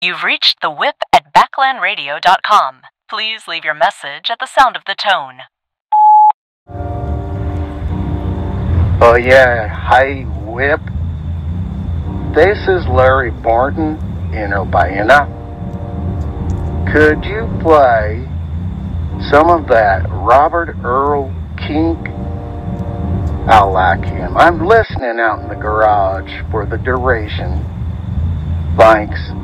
You've reached the whip at backlandradio.com. Please leave your message at the sound of the tone. Oh yeah, hi Whip. This is Larry Barton in Obiana. Could you play some of that Robert Earl Kink? I like him. I'm listening out in the garage for the duration. Thanks.